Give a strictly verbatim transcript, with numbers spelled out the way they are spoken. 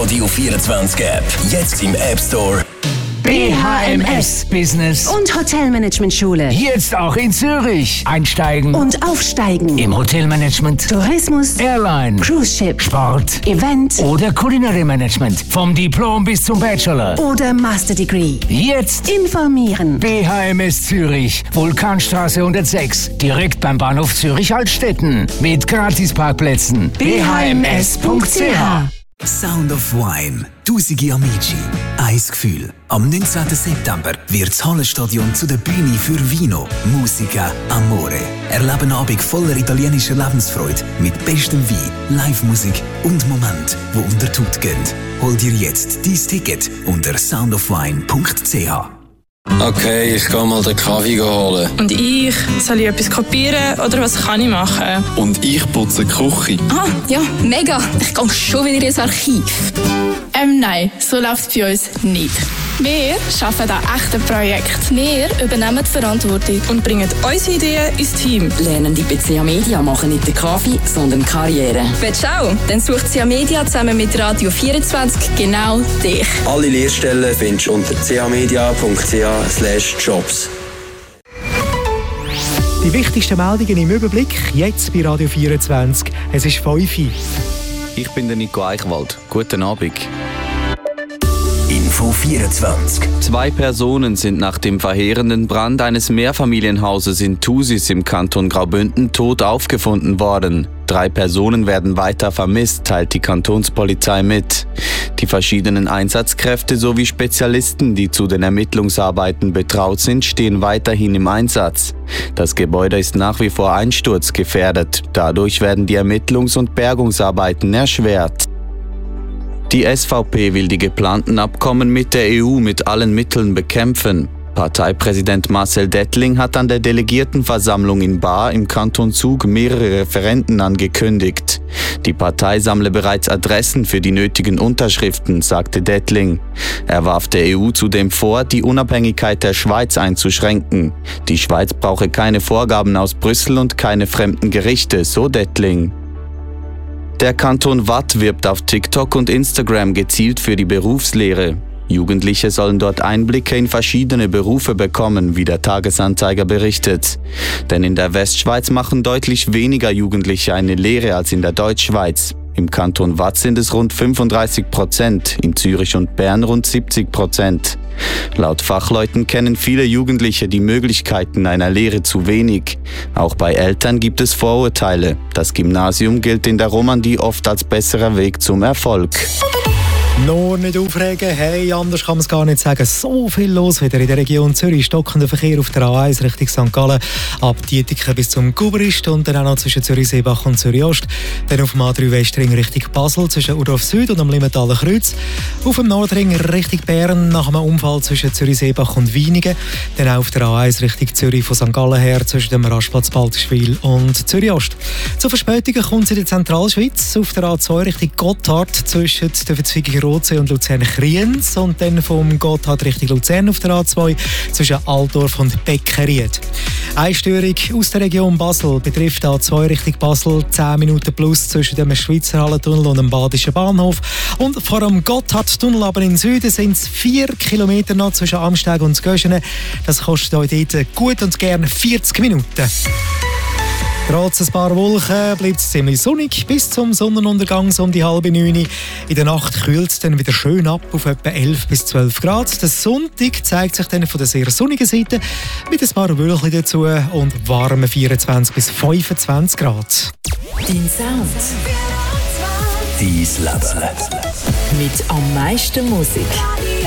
Radio vierundzwanzig App. Jetzt im App Store. B H M S Business und Hotelmanagement-Schule. Jetzt auch in Zürich. Einsteigen und aufsteigen. Im Hotelmanagement, Tourismus, Airline, Cruise Ship, Sport, Event oder Culinary Management. Vom Diplom bis zum Bachelor. oder Master Degree. Jetzt Informieren. B H M S Zürich, Vulkanstraße hundertsechs, direkt beim Bahnhof Zürich-Altstetten. Mit Gratisparkplätzen. b h m s punkt c h. Sound of Wine. Tausende Amici. Ein Gefühl. Am neunzehnten September wird das Hallenstadion zu der Bühne für Vino, Musica, Amore. Erlebe einen Abend voller italienischer Lebensfreude mit bestem Wein, Live-Musik und Momenten, die unter die Haut gehen. Hol dir jetzt dein Ticket unter sound of wine punkt c h. Okay, ich gehe mal den Kaffee holen. Und ich? Soll ich etwas kopieren oder was kann ich machen? Und ich putze die Küche. Ah, ja, mega. Ich gehe schon wieder ins Archiv. Ähm, nein, so läuft es bei uns nicht. Wir arbeiten an echten Projekten. Wir übernehmen die Verantwortung Und bringen unsere Ideen ins Team. Lernen die bei C A Media machen nicht den Kaffee, sondern Karriere. Willst du auch? Dann sucht C A Media zusammen mit Radio vierundzwanzig genau dich. Alle Lehrstellen findest du unter c a media punkt c h slash jobs. Die wichtigsten Meldungen im Überblick, jetzt bei Radio vierundzwanzig. Es ist fünf Uhr. Ich bin der Nico Eichwald. Guten Abend. Info vierundzwanzig. Zwei Personen sind nach dem verheerenden Brand eines Mehrfamilienhauses in Thusis im Kanton Graubünden tot aufgefunden worden. Drei Personen werden weiter vermisst, teilt die Kantonspolizei mit. Die verschiedenen Einsatzkräfte sowie Spezialisten, die zu den Ermittlungsarbeiten betraut sind, stehen weiterhin im Einsatz. Das Gebäude ist nach wie vor einsturzgefährdet. Dadurch werden die Ermittlungs- und Bergungsarbeiten erschwert. Die S V P will die geplanten Abkommen mit der E U mit allen Mitteln bekämpfen. Parteipräsident Marcel Dettling hat an der Delegiertenversammlung in Baar im Kanton Zug mehrere Referenden angekündigt. Die Partei sammle bereits Adressen für die nötigen Unterschriften, sagte Dettling. Er warf der E U zudem vor, die Unabhängigkeit der Schweiz einzuschränken. Die Schweiz brauche keine Vorgaben aus Brüssel und keine fremden Gerichte, so Dettling. Der Kanton Waadt wirbt auf TikTok und Instagram gezielt für die Berufslehre. Jugendliche sollen dort Einblicke in verschiedene Berufe bekommen, wie der Tagesanzeiger berichtet. Denn in der Westschweiz machen deutlich weniger Jugendliche eine Lehre als in der Deutschschweiz. Im Kanton Waadt sind es rund fünfunddreißig Prozent, in Zürich und Bern rund siebzig Prozent. Laut Fachleuten kennen viele Jugendliche die Möglichkeiten einer Lehre zu wenig. Auch bei Eltern gibt es Vorurteile. Das Gymnasium gilt in der Romandie oft als besserer Weg zum Erfolg. Nur nicht aufregen, hey, anders kann man es gar nicht sagen. So viel los wieder in der Region Zürich. Stockender Verkehr auf der A eins Richtung Sankt Gallen, ab Dietiken bis zum Guberist und dann auch noch zwischen Zürich-Seebach und Zürich-Ost. Dann auf dem A drei Westring Richtung Basel zwischen Urdorf Süd und am Limmentaler Kreuz. Auf dem Nordring Richtung Bern nach einem Unfall zwischen Zürich-Seebach und Wienigen. Dann auch auf der A eins Richtung Zürich von Sankt Gallen her zwischen dem Rastplatz Baltiswil und Zürich-Ost. Zu Verspätungen kommt es in der Zentralschweiz auf der A zwei Richtung Gotthard zwischen der Verzweigung Rotsee und Luzern-Kriens und dann vom Gotthard Richtung Luzern auf der A zwei zwischen Altdorf und Beckeried. Eine Störung aus der Region Basel betrifft A zwei Richtung Basel, zehn Minuten plus zwischen dem Schweizer Hallentunnel und dem Badischen Bahnhof. Und vor dem Gotthardtunnel aber im Süden sind es vier Kilometer noch zwischen Amsteg und Göschene. Das kostet euch dort gut und gern vierzig Minuten. Trotz ein paar Wolken bleibt es ziemlich sonnig bis zum Sonnenuntergang um die halbe neun. In der Nacht kühlt es dann wieder schön ab auf etwa elf bis zwölf Grad. Der Sonntag zeigt sich dann von der sehr sonnigen Seite mit ein paar Wölkchen dazu und warmen vierundzwanzig bis fünfundzwanzig Grad. Dein Sound. Dein Leben. Mit am meisten Musik.